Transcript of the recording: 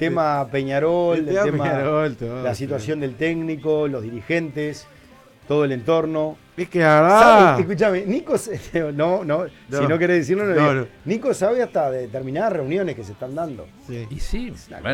tema Peñarol, El el tema tema Peñarol, todo, la situación del técnico, los dirigentes, todo el entorno. Es que la verdad. ¿Sabe? Escúchame, Nico, no, si no querés decirlo, no, No, digo. no. Nico sabe hasta de determinadas reuniones que se están dando. Sí. Y sí, Una bueno,